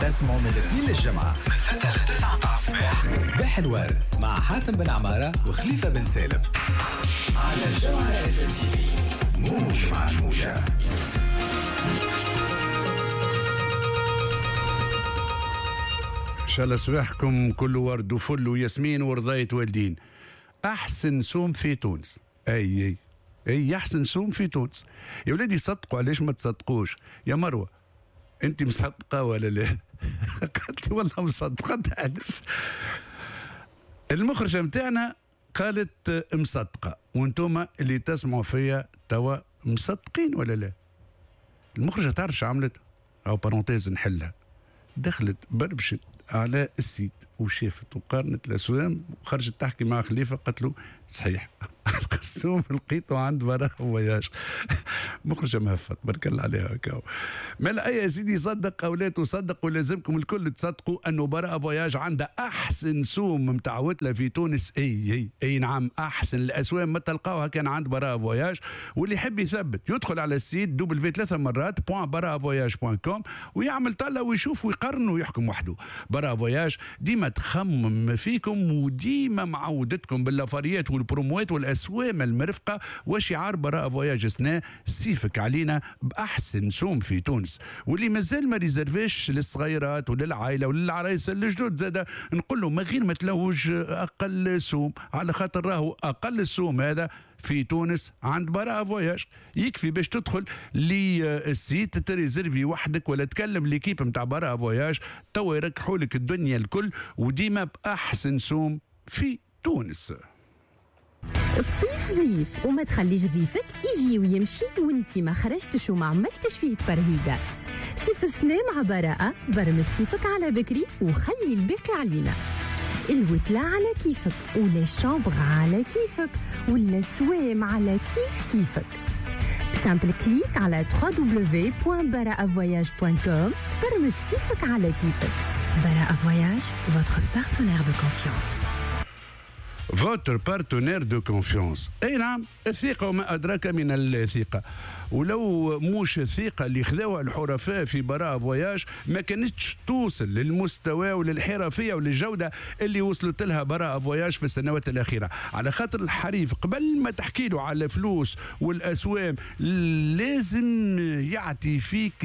تسمعوا من الاثنين للجمعة من 6 ل 9 تاع الصباح. صباح الورد مع حاتم بن عمارة وخليفة بن سالم على الجمعة اف ام تي في. موج مع الموجة. إن شاء الله صباحكم كله ورد وفل وياسمين ورضاية والدين. أحسن سوم في تونس. أي أحسن سوم في تونس. يا ولادي صدقوا، علاش ما تصدقوش؟ يا مروة أنت مصدقة ولا لا؟ قالت والله مصدقة تعرف. المخرجة متاعنا قالت مصدقة، وانتم اللي تسمعوا فيا توا مصدقين ولا لا؟ المخرجة تعرف شو عملت؟ أو بارونتيز نحلها، دخلت بربشت على السيت وشافت وقارنت الاسوام وخرجت تحكي مع خليفه، قالت له صحيح القسوم لقيته عند برا فواياج. مخرجه مهفت برك الله عليها هكا. مالا اي يا سيدي صدق او لا تصدق، ولازمكم الكل تصدقوا انه برا فواياج عندها احسن سوم متاع وتله في تونس. اي نعم، احسن الاسوام ما تلقاوها كان عند برا فواياج. واللي يحب يثبت يدخل على السيت www.baravoyage.com ويعمل طلة ويشوف ويقارن ويحكم وحده. برا فواياج ديما تخمم فيكم وديما معودتكم باللافاريات والبروموات والاسوام المرفقه، وشعار برا فواياج سنة سيفك علينا باحسن سوم في تونس. واللي مازال ما ريزرفيش للصغيرات وللعائله وللعرايس الجدد زاده نقول له ما غير ما تلوج اقل سوم، على خاطر راهو اقل السوم هذا في تونس عند برا فواياج. يكفي باش تدخل للسيت تريزرفي وحدك ولا تكلم ليكيب نتاع برا فواياج توا يركحوا لك الدنيا الكل، وديما باحسن سوم في تونس. الصيف ضيف وما تخليش ضيفك يجي ويمشي وانتي ما خرجتش وما عملتش فيه تبرهيقة. صيف السنة مع براءة، برمج صيفك على بكري وخلي الباقي علينا. الوتلة على كيفك ولا الشامبغ على كيفك ولا السوام على كيفك. بسامبل كليك على www.baravoyage.com تبرمج صيفك على كيفك. براءة فواياج, votre partenaire de confiance. Votre partenaire de confiance. اي نعم، الثقة وما أدراك من الثقة. ولو موش الثقة اللي خذوها الحرفاء في براء فواياج ما كانتش توصل للمستوى وللحرفية وللجودة اللي وصلت لها براء فواياج في السنوات الأخيرة. على خاطر الحريف قبل ما تحكي له على فلوس والأسوام لازم يعطي فيك